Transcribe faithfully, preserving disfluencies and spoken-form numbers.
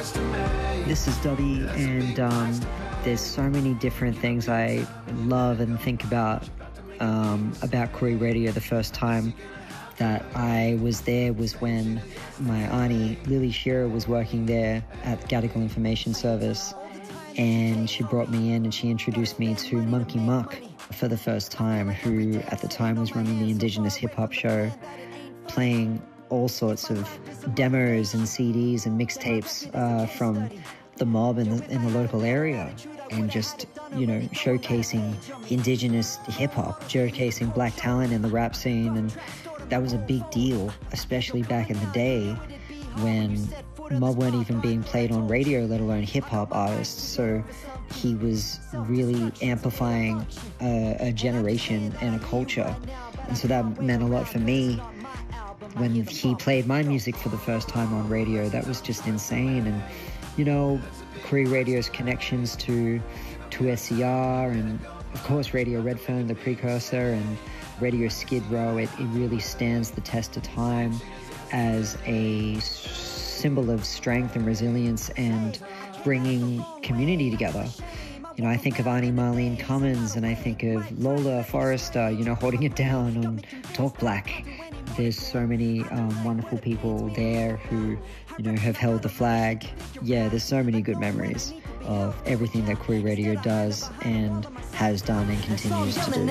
This is Dubby, and um, there's so many different things I love and think about um, about Koori Radio. The first time that I was there was when my auntie, Lily Shearer, was working there at the Gadigal Information Service, and she brought me in and she introduced me to Monkey Muck for the first time, who at the time was running the Indigenous hip-hop show, playing all sorts of demos and C Ds and mixtapes uh, from the mob in the, in the local area, and just, you know, showcasing Indigenous hip-hop, showcasing black talent in the rap scene. And that was a big deal, especially back in the day when mob weren't even being played on radio, let alone hip-hop artists. So he was really amplifying a, a generation and a culture. And so that meant a lot for me. When he played my music for the first time on radio, that was just insane. And, you know, Koori Radio's connections to to S C R and, of course, Radio Redfern, the precursor, and Radio Skid Row, it, it really stands the test of time as a symbol of strength and resilience and bringing community together. You know, I think of Arnie Marlene Cummins, and I think of Lola Forrester, you know, holding it down on Talk Black. There's so many um, wonderful people there who, you know, have held the flag. Yeah, there's so many good memories of everything that Koori Radio does and has done and continues to do.